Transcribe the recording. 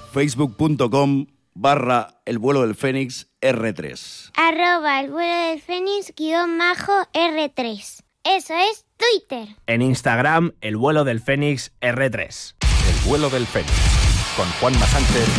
facebook.com/El Vuelo del Fénix R3. @El Vuelo del Fénix _R3. Eso es Twitter. En Instagram, El Vuelo del Fénix R3. El Vuelo del Fénix, con Juanma Sánchez